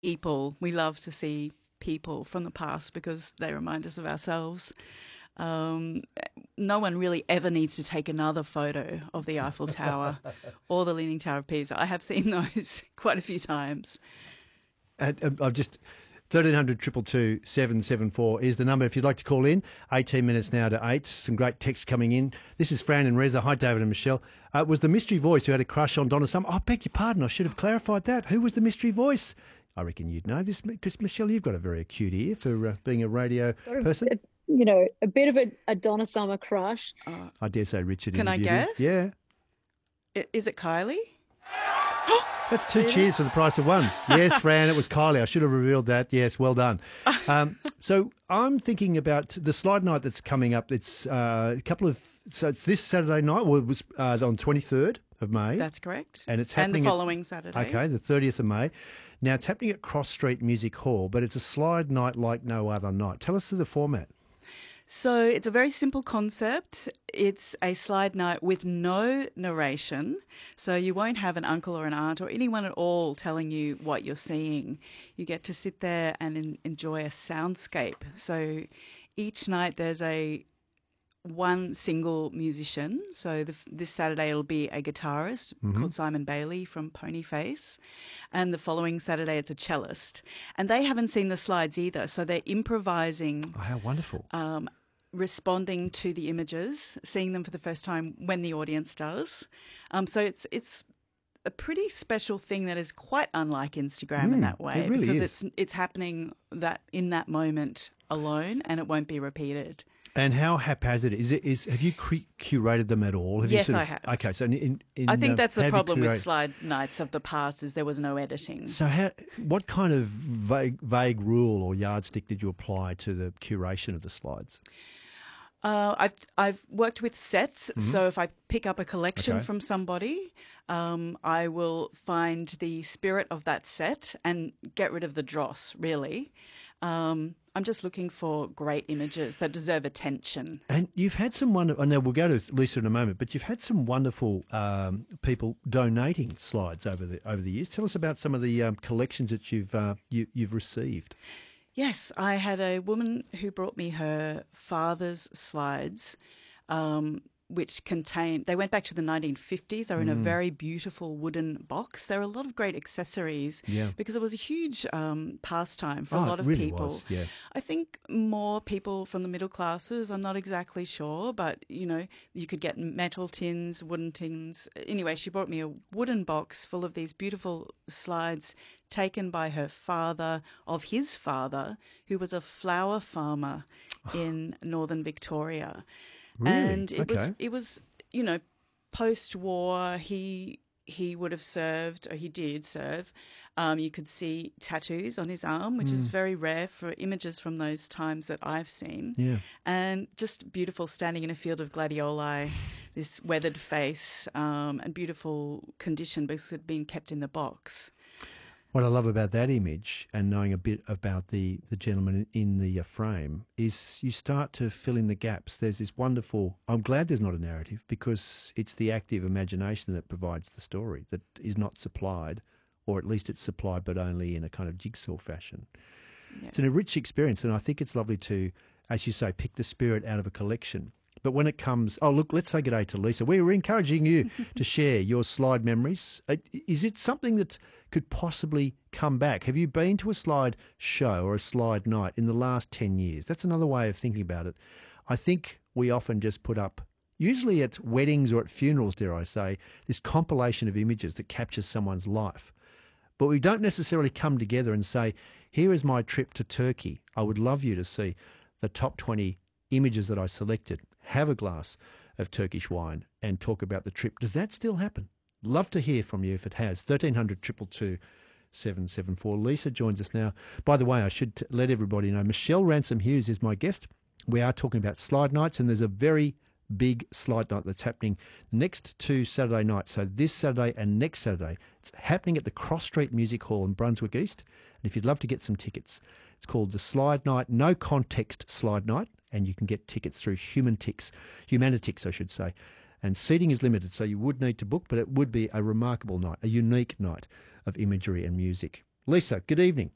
people. We love to see people from the past because they remind us of ourselves. No one really ever needs to take another photo of the Eiffel Tower or the Leaning Tower of Pisa. I have seen those quite a few times. I've just 1300 222 774 is the number if you'd like to call in. 18 minutes now to 8. Some great texts coming in. This is Fran and Reza. Hi, David and Michelle. Was the mystery voice who had a crush on Donna Summer? I beg your pardon. I should have clarified that. Who was the mystery voice? I reckon you'd know this because, Michelle, you've got a very acute ear for being a radio person. A bit of a Donna Summer crush. I dare say Richard Can I interviewed him. guess? Yeah. Is it Kylie? That's two cheers for the price of one. Yes, Fran, it was Kylie. I should have revealed that. Yes, well done. So I'm thinking about the slide night that's coming up. It's so it's this Saturday night. Well, it was on 23rd of May. That's correct. And it's happening the following Saturday. Okay, the 30th of May. Now, it's happening at Cross Street Music Hall, but it's a slide night like no other night. Tell us the format. So it's a very simple concept. It's a slide night with no narration. So you won't have an uncle or an aunt or anyone at all telling you what you're seeing. You get to sit there and enjoy a soundscape. So each night there's one single musician. So this Saturday it'll be a guitarist called Simon Bailey from Ponyface. And the following Saturday it's a cellist. And they haven't seen the slides either. So they're improvising. Oh, how wonderful. Responding to the images, seeing them for the first time when the audience does. So it's a pretty special thing that is quite unlike Instagram in that way. It really because it's happening in that moment alone and it won't be repeated. And how haphazard is it? Have you curated them at all? Yes, I have. Okay, so I think that's the problem with slide nights of the past is there was no editing. So what kind of vague rule or yardstick did you apply to the curation of the slides? I've worked with sets, so if I pick up a collection from somebody, I will find the spirit of that set and get rid of the dross, really. I'm just looking for great images that deserve attention. And you've had some wonderful, I know we'll go to Lisa in a moment, but you've had some wonderful people donating slides over the years. Tell us about some of the collections that you've received. Yes, I had a woman who brought me her father's slides, which they went back to the 1950s. They were in a very beautiful wooden box. There are a lot of great accessories because it was a huge pastime for a lot of really people. Was, yeah. I think more people from the middle classes, I'm not exactly sure, but, you could get metal tins, wooden tins. Anyway, she brought me a wooden box full of these beautiful slides taken by her father, of his father, who was a flower farmer in northern Victoria. Really? And it was post-war, he would have served, or he did serve. You could see tattoos on his arm, which is very rare for images from those times that I've seen. Yeah. And just beautiful, standing in a field of gladioli, this weathered face, and beautiful condition because it had been kept in the box. What I love about that image and knowing a bit about the gentleman in the frame is you start to fill in the gaps. There's this wonderful, I'm glad there's not a narrative because it's the active imagination that provides the story that is not supplied, or at least it's supplied but only in a kind of jigsaw fashion. Yep. It's a rich experience and I think it's lovely to, as you say, pick the spirit out of a collection. But when it comes, let's say good day to Lisa. We're encouraging you to share your slide memories. Is it something that could possibly come back? Have you been to a slide show or a slide night in the last 10 years? That's another way of thinking about it. I think we often just put up, usually at weddings or at funerals, dare I say, this compilation of images that captures someone's life. But we don't necessarily come together and say, here is my trip to Turkey. I would love you to see the top 20 images that I selected. Have a glass of Turkish wine and talk about the trip. Does that still happen? Love to hear from you if it has. 1300 222 774. Lisa joins us now. By the way, I should let everybody know, Michelle Ransom-Hughes is my guest. We are talking about slide nights, and there's a very big slide night that's happening the next two Saturday nights. So this Saturday and next Saturday. It's happening at the Cross Street Music Hall in Brunswick East. And if you'd love to get some tickets, it's called the Slide Night, No Context Slide Night, and you can get tickets through Humanitix, I should say. And seating is limited, so you would need to book, but it would be a remarkable night, a unique night of imagery and music. Lisa, good evening.